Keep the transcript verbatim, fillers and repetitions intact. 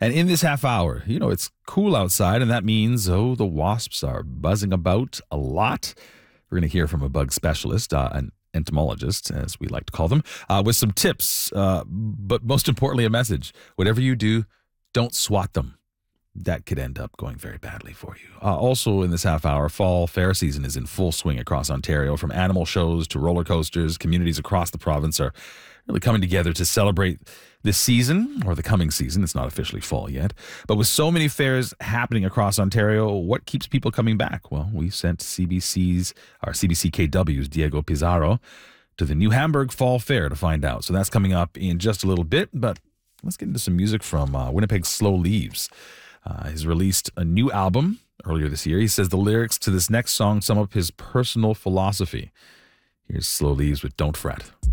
And in this half hour, you know, it's cool outside, and that means, oh, the wasps are buzzing about a lot. We're going to hear from a bug specialist, uh, an entomologist, as we like to call them, uh, with some tips, uh, but most importantly, a message. Whatever you do, don't swat them. That could end up going very badly for you. Uh, also in this half hour, fall fair season is in full swing across Ontario. From animal shows to roller coasters, communities across the province are really coming together to celebrate this season, or the coming season. It's not officially fall yet. But with so many fairs happening across Ontario, what keeps people coming back? Well, we sent C B C's, our C B C K W's Diego Pizarro to the New Hamburg Fall Fair to find out. So that's coming up in just a little bit, but let's get into some music from uh, Winnipeg's Slow Leaves. Uh, he's released a new album earlier this year. He says the lyrics to this next song sum up his personal philosophy. Here's Slow Leaves with Don't Fret.